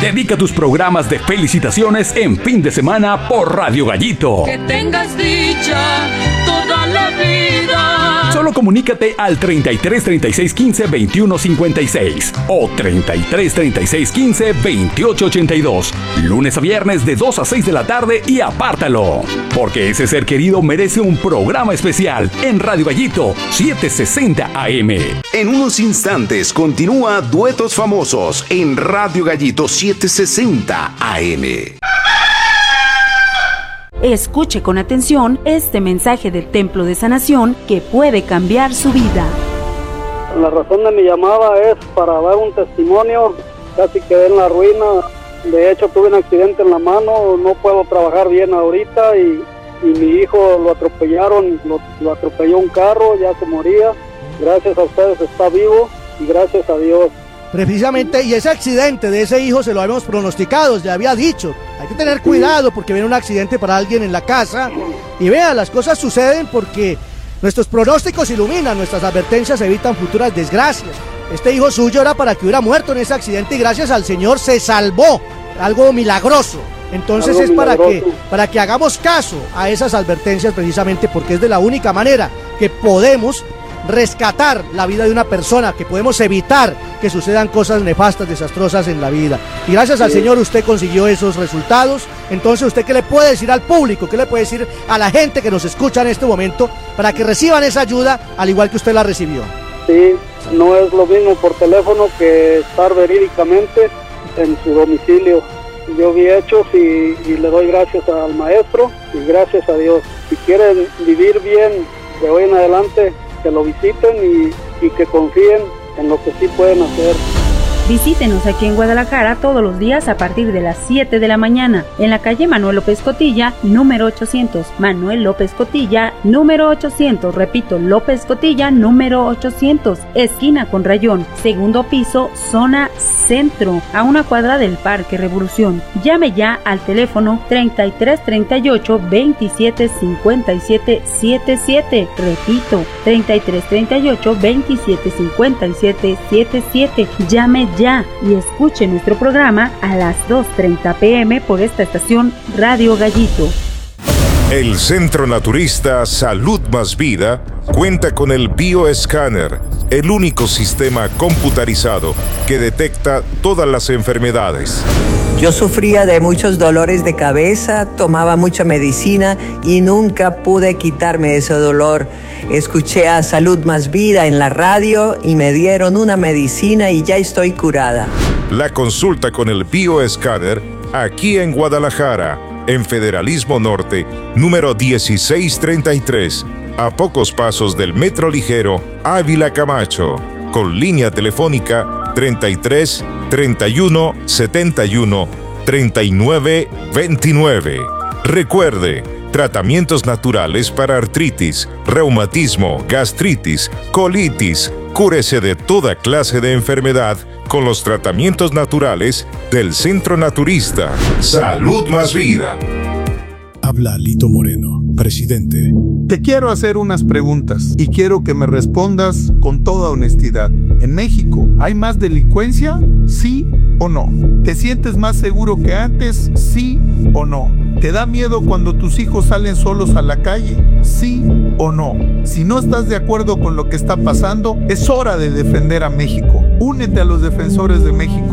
Dedica tus programas de felicitaciones en fin de semana por Radio Gallito. Que tengas dicha toda la vida. Solo comunícate al 33 36 15 21 56 o 33 36 15 28 82. Lunes a viernes de 2 a 6 de la tarde y apártalo. Porque ese ser querido merece un programa especial en Radio Gallito 760 AM. En unos instantes continúa Duetos Famosos en Radio Gallito 760 AM. Escuche con atención este mensaje del Templo de Sanación que puede cambiar su vida. La razón de mi llamada es para dar un testimonio. Casi quedé en la ruina. De hecho, tuve un accidente en la mano. No puedo trabajar bien ahorita y mi hijo lo atropellaron. Lo atropelló un carro, ya se moría. Gracias a ustedes está vivo y gracias a Dios. Precisamente, y ese accidente de ese hijo se lo habíamos pronosticado, le había dicho, hay que tener cuidado porque viene un accidente para alguien en la casa, y vea, las cosas suceden porque nuestros pronósticos iluminan, nuestras advertencias evitan futuras desgracias. Este hijo suyo era para que hubiera muerto en ese accidente y gracias al Señor se salvó, algo milagroso. Entonces es para que hagamos caso a esas advertencias precisamente porque es de la única manera que podemos rescatar la vida de una persona, que podemos evitar que sucedan cosas nefastas, desastrosas en la vida. Y gracias al Señor usted consiguió esos resultados. Entonces, ¿usted qué le puede decir al público? ¿Qué le puede decir a la gente que nos escucha en este momento para que reciban esa ayuda al igual que usted la recibió? Sí, no es lo mismo por teléfono que estar verídicamente en su domicilio. Yo vi hechos y le doy gracias al maestro y gracias a Dios. Si quieren vivir bien de hoy en adelante, que lo visiten y que confíen en lo que sí pueden hacer. Visítenos aquí en Guadalajara todos los días a partir de las 7 de la mañana, en la calle Manuel López Cotilla, número 800. Manuel López Cotilla, número 800. Repito, López Cotilla, número 800. Esquina con Rayón, segundo piso, zona centro, a una cuadra del Parque Revolución. Llame ya al teléfono 33 38 27 57 77. Repito, 33 38 27 57 77. Llame ya y escuche nuestro programa a las 2:30 p.m. por esta estación Radio Gallito. El Centro Naturista Salud Más Vida cuenta con el Bioescáner, el único sistema computarizado que detecta todas las enfermedades. Yo sufría de muchos dolores de cabeza, tomaba mucha medicina y nunca pude quitarme ese dolor. Escuché a Salud Más Vida en la radio y me dieron una medicina y ya estoy curada. La consulta con el Bioescáner aquí en Guadalajara, en Federalismo Norte, número 1633, a pocos pasos del Metro Ligero Ávila Camacho, con línea telefónica 33 31 71 39 29. Recuerde, tratamientos naturales para artritis, reumatismo, gastritis, colitis. Cúrese de toda clase de enfermedad con los tratamientos naturales del Centro Naturista. Salud Más Vida. Habla Lito Moreno, presidente. Te quiero hacer unas preguntas y quiero que me respondas con toda honestidad. ¿En México hay más delincuencia? ¿Sí o no? ¿Te sientes más seguro que antes? ¿Sí o no? ¿Te da miedo cuando tus hijos salen solos a la calle? ¿Sí o no? Si no estás de acuerdo con lo que está pasando, es hora de defender a México. Únete a los defensores de México.